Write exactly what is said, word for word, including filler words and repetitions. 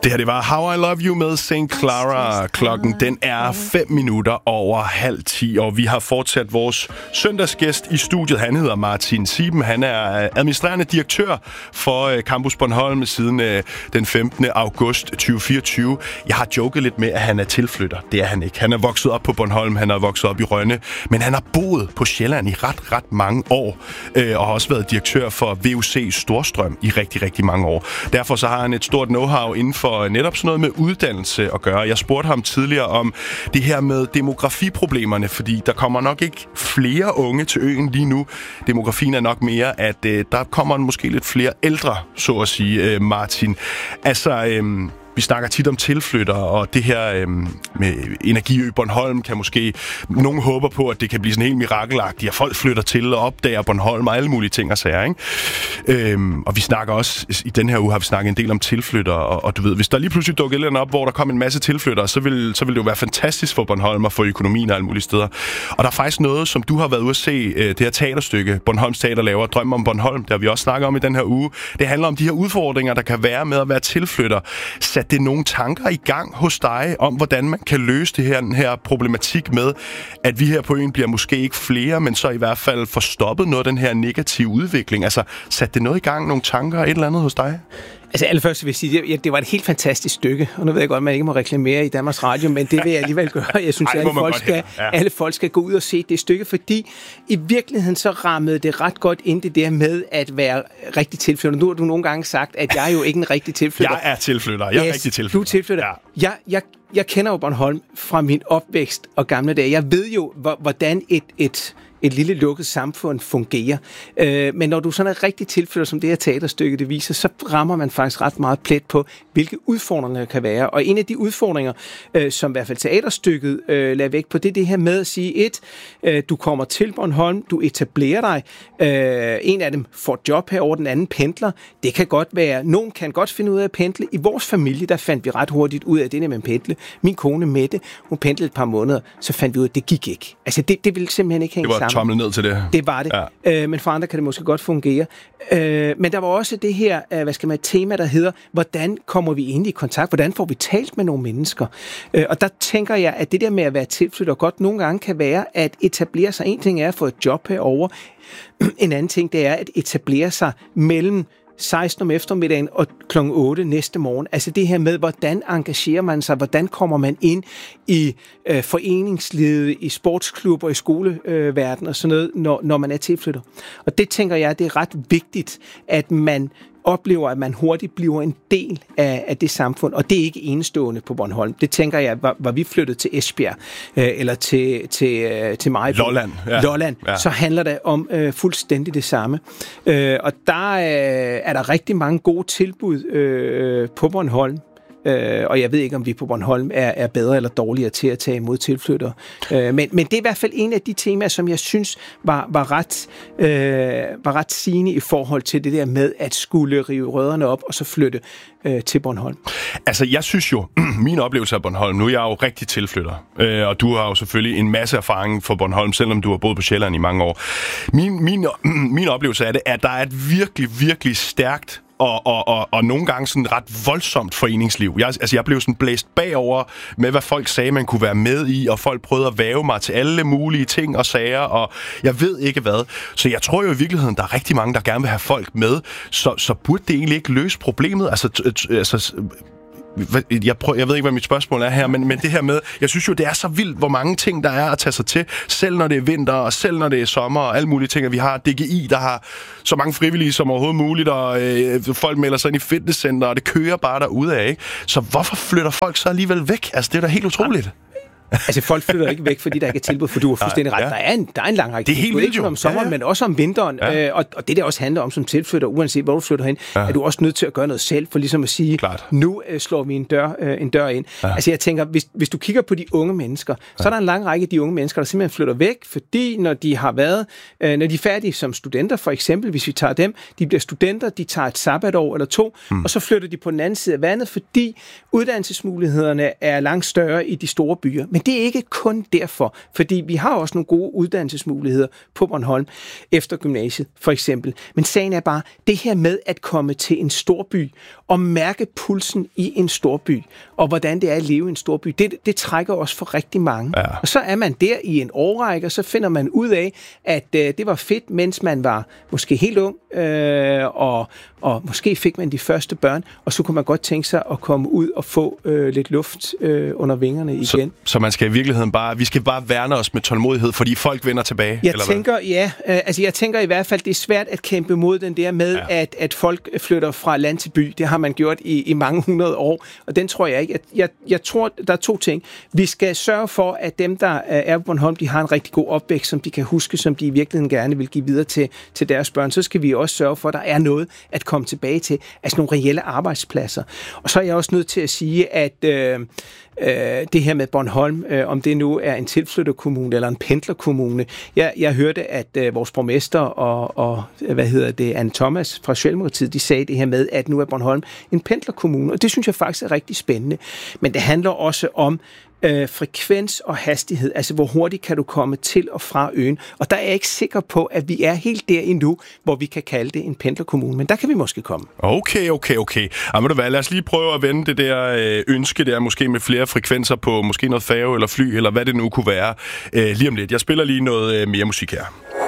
Det her, det var How I Love You med Saint Clara. Klokken, den er fem minutter over halv ti, og vi har fortsat vores søndagsgæst i studiet. Han hedder Martin Sieben. Han er administrerende direktør for Campus Bornholm siden den femtende august tyve fireogtyve. Jeg har joket lidt med, at han er tilflytter. Det er han ikke. Han er vokset op på Bornholm, han er vokset op i Rønne, men han har boet på Sjælland i ret, ret mange år, og har også været direktør for V U C Storstrøm i rigtig, rigtig mange år. Derfor så har han et stort know-how inden for netop sådan noget med uddannelse at gøre. Jeg spurgte ham tidligere om det her med demografiproblemerne, fordi der kommer nok ikke flere unge til øen lige nu. Demografien er nok mere, at øh, der kommer måske lidt flere ældre, så at sige, øh, Martin. Altså, øh, vi snakker tit om tilflyttere, og det her øh, med Energiø Bornholm kan måske... Nogen håber på, at det kan blive sådan helt mirakelagtigt, at folk flytter til og opdager Bornholm og alle mulige ting og sager, ikke? Øhm, og vi snakker også... I den her uge har vi snakket en del om tilflyttere, og, og du ved, hvis der lige pludselig dukker et eller andet op, hvor der kommer en masse tilflyttere, så vil, så vil det jo være fantastisk for Bornholm og for økonomien og alle mulige steder. Og der er faktisk noget, som du har været ude at se, øh, det her teaterstykke, Bornholms Teater laver, Drøm om Bornholm, der vi også snakker om i den her uge. Det handler om de her udfordringer, der kan være med at være tilflytter. Sat det nogle tanker i gang hos dig om, hvordan man kan løse det her, den her problematik med, at vi her på øen bliver måske ikke flere, men så i hvert fald får stoppet noget af den her negative udvikling? Altså, satte det noget i gang, nogle tanker, et eller andet hos dig? Altså allerførst vil jeg sige, at det var et helt fantastisk stykke, og nu ved jeg godt, at man ikke må reklamere i Danmarks Radio, men det vil jeg alligevel gøre. Jeg synes, at alle folk, skal, ja. alle folk skal gå ud og se det stykke, fordi i virkeligheden så rammede det ret godt ind det der med at være rigtig tilflytter. Nu har du nogle gange sagt, at jeg er jo ikke en rigtig tilflytter. Jeg er tilflytter. Jeg er yes, rigtig tilflytter. Du er tilflytter. Ja. Jeg, jeg, jeg kender jo Bornholm fra min opvækst og gamle dage. Jeg ved jo, hvordan et... et et lille lukket samfund fungerer. Øh, men når du sådan er rigtig tilflytter, som det her teaterstykke det viser, så rammer man faktisk ret meget plet på, hvilke udfordringer der kan være. Og en af de udfordringer, øh, som i hvert fald teaterstykket øh, lader vægt på, det er det her med at sige, et, øh, du kommer til Bornholm, du etablerer dig, øh, en af dem får job herovre, den anden pendler. Det kan godt være, nogen kan godt finde ud af at pendle. I vores familie, der fandt vi ret hurtigt ud af det der med at pendle. Min kone Mette, hun pendlede et par måneder, så fandt vi ud af, at det gik ikke. Altså det, det ville simpelthen ikke hænge sammen. Tomle ned til det. Det var det. Ja. Øh, men for andre kan det måske godt fungere. Øh, men der var også det her, øh, hvad skal man, tema, der hedder, hvordan kommer vi egentlig i kontakt? Hvordan får vi talt med nogle mennesker? Øh, og der tænker jeg, at det der med at være tilflytter godt nogle gange kan være at etablere sig. En ting er at få et job herovre. En anden ting, det er at etablere sig mellem seksten om eftermiddagen og klokken otte næste morgen. Altså det her med, hvordan engagerer man sig, hvordan kommer man ind i øh, foreningslivet, i sportsklubber, i skoleverdenen og sådan noget, når, når man er tilflytter. Og det tænker jeg, det er ret vigtigt, at man oplever, at man hurtigt bliver en del af, af det samfund, og det er ikke enestående på Bornholm. Det tænker jeg, var, var vi flyttet til Esbjerg, øh, eller til, til, øh, til Maribo, Lolland, ja. Lolland ja. Så handler det om øh, fuldstændig det samme. Øh, og der øh, er der rigtig mange gode tilbud øh, på Bornholm. Øh, og jeg ved ikke, om vi på Bornholm er, er bedre eller dårligere til at tage imod tilflyttere. Øh, men, men det er i hvert fald en af de temaer, som jeg synes var, var, ret, øh, var ret sigende i forhold til det der med at skulle rive rødderne op og så flytte øh, til Bornholm. Altså, jeg synes jo, min oplevelse af Bornholm, nu er jeg jo rigtig tilflytter, øh, og du har jo selvfølgelig en masse erfaring for Bornholm, selvom du har boet på Sjælland i mange år. Min, min, min oplevelse af det er, at der er et virkelig, virkelig stærkt Og, og, og, og nogle gange sådan ret voldsomt foreningsliv. Jeg, altså, jeg blev sådan blæst bagover med, hvad folk sagde, man kunne være med i, og folk prøvede at væve mig til alle mulige ting og sager, og jeg ved ikke hvad. Så jeg tror jo i virkeligheden, der er rigtig mange, der gerne vil have folk med, så, så burde det egentlig ikke løse problemet. Altså... T- t- altså Jeg, prøver, jeg ved ikke, hvad mit spørgsmål er her, men, men det her med, jeg synes jo, det er så vildt, hvor mange ting, der er at tage sig til, selv når det er vinter, og selv når det er sommer, og alle mulige ting, at vi har D G I, der har så mange frivillige som overhovedet muligt, og øh, folk melder sig ind i fitnesscenter, og det kører bare derudad, ikke? Så hvorfor flytter folk så alligevel væk? Altså, det er da helt utroligt. Altså, folk flytter ikke væk, fordi der ikke er tilbud, for du er fuldstændig ret. Ja. Der, er en, der er en lang række tilbud. Det er helt vildt, ikke om sommeren, ja, ja. Men også om vinteren. Ja. Øh, og, og det, der også handler om som tilflytter, uanset hvor du flytter hen, ja. Er du også nødt til at gøre noget selv, for ligesom at sige, klart. Nu øh, slår vi en dør, øh, en dør ind. Ja. Altså, jeg tænker, hvis, hvis du kigger på de unge mennesker, ja. Så er der en lang række af de unge mennesker, der simpelthen flytter væk, fordi når de har været, øh, når de er færdige som studenter, for eksempel, hvis vi tager dem, de bliver studenter, de tager et sabbatår eller to, mm. og så flytter de på den anden side af vandet, fordi uddannelsesmulighederne er langt større i de store byer. Men det er ikke kun derfor, fordi vi har også nogle gode uddannelsesmuligheder på Bornholm efter gymnasiet, for eksempel. Men sagen er bare, det her med at komme til en storby og mærke pulsen i en storby, og hvordan det er at leve i en storby, det, det trækker også for rigtig mange. Ja. Og så er man der i en årrække, og så finder man ud af, at øh, det var fedt, mens man var måske helt ung, øh, og, og måske fik man de første børn, og så kunne man godt tænke sig at komme ud og få øh, lidt luft øh, under vingerne igen. Så, så man skal i virkeligheden bare, vi skal bare værne os med tålmodighed, fordi folk vender tilbage? Jeg eller tænker, hvad? ja, øh, altså jeg tænker i hvert fald, det er svært at kæmpe mod den der med, ja. at, at folk flytter fra land til by. Det har man gjort i, i mange hundrede år, og den tror jeg ikke. Jeg, jeg, jeg tror, der er to ting. Vi skal sørge for, at dem, der er på Bornholm, de har en rigtig god opvækst, som de kan huske, som de i virkeligheden gerne vil give videre til, til deres børn. Så skal vi også sørge for, at der er noget at komme tilbage til, altså nogle reelle arbejdspladser. Og så er jeg også nødt til at sige, at øh, øh, det her med Bornholm, øh, om det nu er en tilflytterkommune eller en pendlerkommune. Jeg, jeg hørte, at øh, vores borgmester og, og hvad hedder det, Anne Thomas fra Socialdemokratiet, de sagde det her med, at nu er Bornholm en pendlerkommune, og det synes jeg faktisk er rigtig spændende. Men det handler også om Øh, frekvens og hastighed, altså hvor hurtigt kan du komme til og fra øen. Og der er jeg ikke sikker på, at vi er helt der endnu, hvor vi kan kalde det en pendlerkommune, men der kan vi måske komme. Okay, okay, okay. Jamen, det lad os lige prøve at vende det der øh, ønske der, måske med flere frekvenser på måske noget færge eller fly, eller hvad det nu kunne være, øh, lige om lidt. Jeg spiller lige noget øh, mere musik her.